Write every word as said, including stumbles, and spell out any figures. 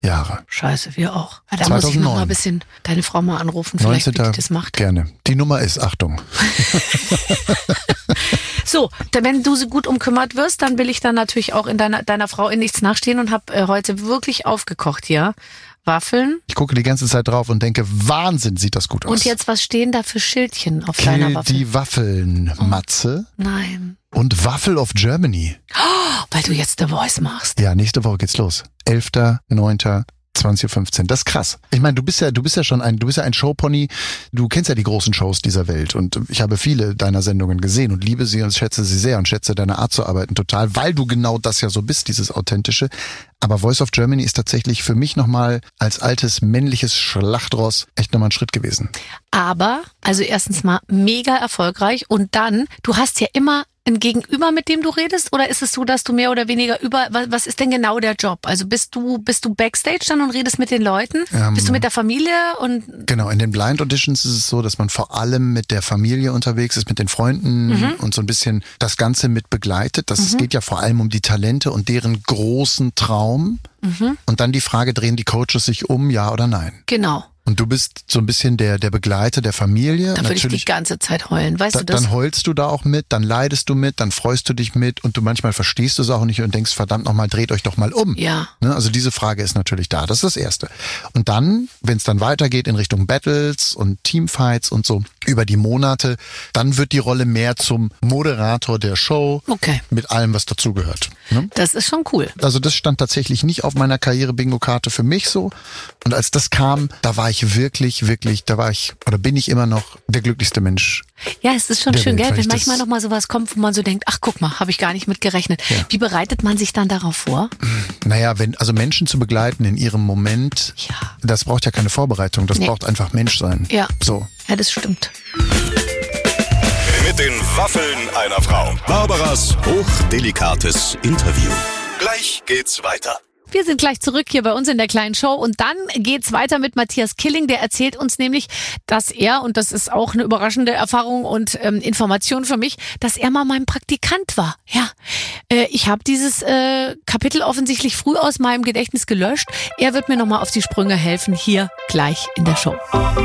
Jahre. Scheiße, wir auch. Ja, da zweitausendneun. muss ich noch mal ein bisschen deine Frau mal anrufen, vielleicht wie die das macht. Gerne. Die Nummer ist, Achtung. So, wenn du so gut umkümmert wirst, dann will ich dann natürlich auch in deiner, deiner Frau in nichts nachstehen und habe äh, heute wirklich aufgekocht hier. Waffeln. Ich gucke die ganze Zeit drauf und denke, Wahnsinn, sieht das gut aus. Und jetzt, was stehen da für Schildchen auf Kill deiner Waffel? die Waffeln, oh. Matze. Nein. Und Waffel of Germany. Oh, weil du jetzt The Voice machst. Ja, nächste Woche geht's los. elfter neunter zwanzig Uhr fünfzehn. Das ist krass. Ich meine, du bist ja, du bist ja schon ein, du bist ja ein Showpony. Du kennst ja die großen Shows dieser Welt und ich habe viele deiner Sendungen gesehen und liebe sie und schätze sie sehr und schätze deine Art zu arbeiten total, weil du genau das ja so bist, dieses Authentische. Aber Voice of Germany ist tatsächlich für mich nochmal als altes männliches Schlachtross echt nochmal ein Schritt gewesen. Aber, also erstens mal mega erfolgreich und dann, du hast ja immer ein Gegenüber, mit dem du redest, oder ist es so, dass du mehr oder weniger über, was, was ist denn genau der Job? Also bist du, bist du Backstage dann und redest mit den Leuten? Ähm, bist du mit der Familie? Und genau, in den Blind Auditions ist es so, dass man vor allem mit der Familie unterwegs ist, mit den Freunden mhm. und so ein bisschen das Ganze mit begleitet. Das mhm. Es geht ja vor allem um die Talente und deren großen Traum. Mhm. Und dann die Frage, drehen die Coaches sich um, ja oder nein? Genau. Und du bist so ein bisschen der der Begleiter der Familie. Da würde ich die ganze Zeit heulen, weißt da, du das? Dann heulst du da auch mit, dann leidest du mit, dann freust du dich mit und du manchmal verstehst du es auch nicht und denkst, verdammt nochmal, dreht euch doch mal um. Ja. Ne? Also diese Frage ist natürlich da, das ist das Erste. Und dann, wenn es dann weitergeht in Richtung Battles und Teamfights und so, über die Monate, dann wird die Rolle mehr zum Moderator der Show. Okay. Mit allem, was dazugehört. Ne? Das ist schon cool. Also das stand tatsächlich nicht auf meiner Karriere-Bingo-Karte für mich so. Und als das kam, da war ich wirklich, wirklich, da war ich, oder bin ich immer noch der glücklichste Mensch. Ja, es ist schon schön, Welt, gell, wenn wenn manchmal noch mal sowas kommt, wo man so denkt, ach guck mal, habe ich gar nicht mit gerechnet. Ja. Wie bereitet man sich dann darauf vor? Naja, wenn, also Menschen zu begleiten in ihrem Moment, ja. das braucht ja keine Vorbereitung, das nee. braucht einfach Menschsein. Ja. So. Ja, das stimmt. Mit den Waffeln einer Frau. Barbaras hochdelikates Interview. Gleich geht's weiter. Wir sind gleich zurück hier bei uns in der kleinen Show und dann geht's weiter mit Matthias Killing, der erzählt uns nämlich, dass er, und das ist auch eine überraschende Erfahrung und ähm, Information für mich, dass er mal mein Praktikant war. Ja, äh, ich habe dieses äh, Kapitel offensichtlich früh aus meinem Gedächtnis gelöscht. Er wird mir nochmal auf die Sprünge helfen, hier gleich in der Show.